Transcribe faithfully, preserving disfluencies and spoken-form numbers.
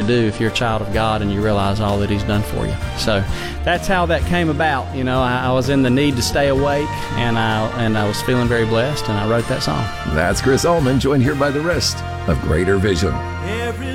do if you're a child of God and you realize all that He's done for you. So that's how that came about. You know, I, I was in the need to stay awake, and I and I was feeling very blessed, and I wrote that song. That's Chris Allman, joined here by the rest of Greater Vision. Every